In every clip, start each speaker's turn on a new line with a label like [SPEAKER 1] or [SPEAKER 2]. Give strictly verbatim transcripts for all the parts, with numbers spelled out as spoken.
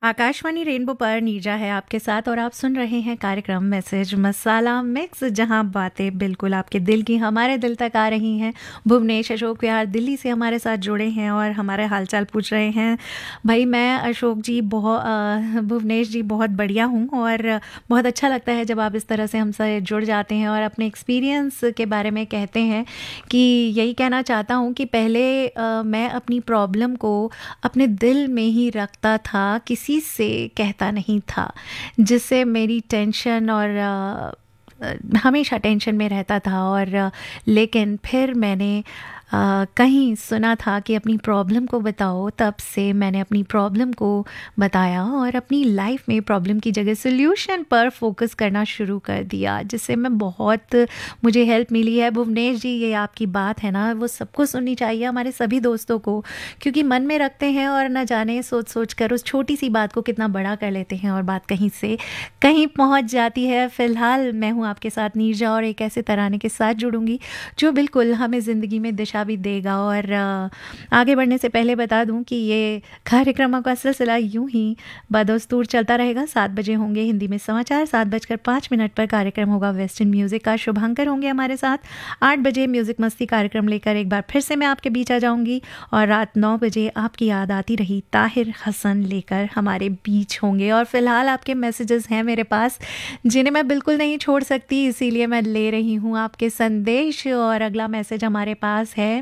[SPEAKER 1] Akashvani rainbow पर नीरजा है आपके साथ और आप सुन रहे हैं कार्यक्रम मैसेज मसाला मिक्स, जहां बातें बिल्कुल आपके दिल की हमारे दिल तक आ रही हैं। भुवनेश अशोक प्यार दिल्ली से हमारे साथ जुड़े हैं और हमारे हालचाल पूछ रहे हैं। भाई मैं अशोक जी बहुत भुवनेश जी बहुत बढ़िया हूं और बहुत अच्छा लगता है जब आप इस तरह से हमसे जुड़ जाते हैं और अपने एक्सपीरियंस के बारे में कहते हैं। कि यही कहना चाहता हूं कि पहले आ, मैं अपनी प्रॉब्लम को अपने दिल में ही रखता था, किसी से कहता नहीं था, जिससे मेरी टेंशन और अ, हमेशा टेंशन में रहता था। और अ, लेकिन फिर मैंने आ, कहीं सुना था कि अपनी प्रॉब्लम को बताओ, तब से मैंने अपनी प्रॉब्लम को बताया और अपनी लाइफ में प्रॉब्लम की जगह सोल्यूशन पर फोकस करना शुरू कर दिया, जिससे मैं बहुत मुझे हेल्प मिली है। भुवनेश जी, ये आपकी बात है ना, वो सबको सुननी चाहिए, हमारे सभी दोस्तों को, क्योंकि मन में रखते हैं और न जाने सोच सोच कर उस छोटी सी बात को कितना बड़ा कर लेते हैं और बात कहीं से कहीं पहुंच जाती है। फ़िलहाल मैं हूं आपके साथ नीरजा और एक ऐसे तराने के साथ जुड़ूंगी जो बिल्कुल हमें ज़िंदगी में दिशा भी देगा। और आगे बढ़ने से पहले बता दूं कि ये कार्यक्रमों का सिलसिला यूं ही बदस्तूर चलता रहेगा। सात बजे होंगे हिंदी में समाचार, सात बजकर पाँच मिनट पर कार्यक्रम होगा वेस्टर्न म्यूज़िक का, शुभांकर होंगे हमारे साथ। आठ बजे म्यूज़िक मस्ती कार्यक्रम लेकर एक बार फिर से मैं आपके बीच आ जाऊंगी और रात नौ बजे आपकी याद आती रही ताहिर हसन लेकर हमारे बीच होंगे। और फिलहाल आपके मैसेजेस हैं मेरे पास जिन्हें मैं बिल्कुल नहीं छोड़ सकती, इसीलिए मैं ले रही हूँ आपके संदेश। और अगला मैसेज हमारे पास है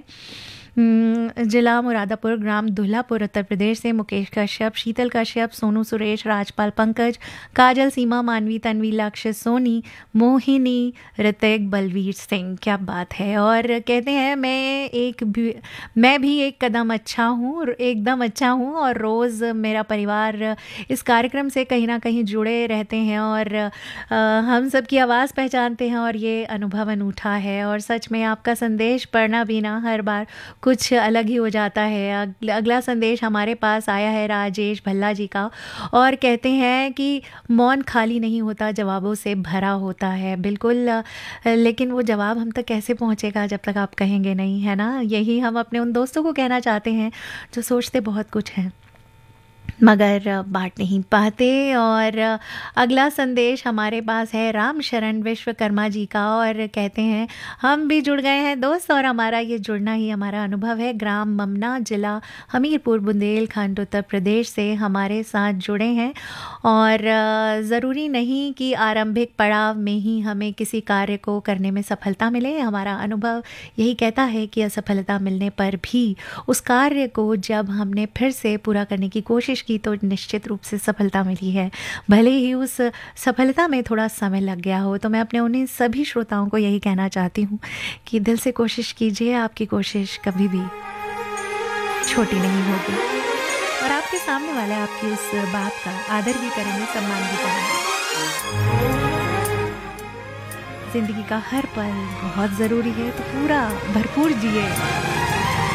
[SPEAKER 1] जिला मुरादापुर, ग्राम दुल्हापुर, उत्तर प्रदेश से मुकेश कश्यप, शीतल कश्यप, सोनू सुरेश, राजपाल पंकज, काजल, सीमा, मानवी, तन्वी, लक्ष्य, सोनी, मोहिनी, ऋतिक, बलवीर सिंह। क्या बात है। और कहते हैं मैं एक भी मैं भी एक कदम अच्छा हूँ, एकदम अच्छा हूँ और रोज़ मेरा परिवार इस कार्यक्रम से कहीं ना कहीं जुड़े रहते हैं और आ, हम सब की आवाज़ पहचानते हैं और ये अनुभव अनूठा है। और सच में आपका संदेश पढ़ना भी ना हर बार कुछ अलग ही हो जाता है। अगला संदेश हमारे पास आया है राजेश भल्ला जी का और कहते हैं कि मौन खाली नहीं होता, जवाबों से भरा होता है। बिल्कुल, लेकिन वो जवाब हम तक कैसे पहुंचेगा जब तक आप कहेंगे नहीं, है ना। यही हम अपने उन दोस्तों को कहना चाहते हैं जो सोचते बहुत कुछ हैं मगर बांट नहीं पाते। और अगला संदेश हमारे पास है राम शरण विश्वकर्मा जी का और कहते हैं हम भी जुड़ गए हैं दोस्त और हमारा ये जुड़ना ही हमारा अनुभव है। ग्राम ममना, जिला हमीरपुर, बुंदेलखंड, उत्तर प्रदेश से हमारे साथ जुड़े हैं। और ज़रूरी नहीं कि आरंभिक पड़ाव में ही हमें किसी कार्य को करने में सफलता मिले। हमारा अनुभव यही कहता है कि असफलता मिलने पर भी उस कार्य को जब हमने फिर से पूरा करने की कोशिश की तो निश्चित रूप से सफलता मिली है, भले ही उस सफलता में थोड़ा समय लग गया हो। तो मैं अपने उन्हीं सभी श्रोताओं को यही कहना चाहती हूँ कि दिल से कोशिश कीजिए, आपकी कोशिश कभी भी छोटी नहीं होगी और आपके सामने वाले आपकी उस बात का आदर भी करेंगे, सम्मान भी करेंगे। जिंदगी का हर पल बहुत ज़रूरी है, तो पूरा भरपूर जिए।